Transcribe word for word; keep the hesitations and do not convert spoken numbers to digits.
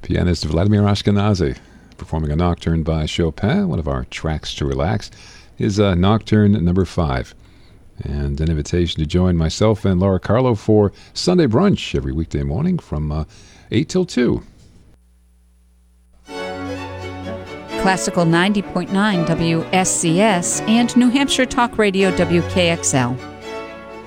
Pianist Vladimir Ashkenazy performing a nocturne by Chopin, one of our tracks to relax, is uh, Nocturne number five. And an invitation to join myself and Laura Carlo for Sunday brunch every weekday morning from uh, eight till two. Classical ninety point nine W S C S and New Hampshire Talk Radio W K X L.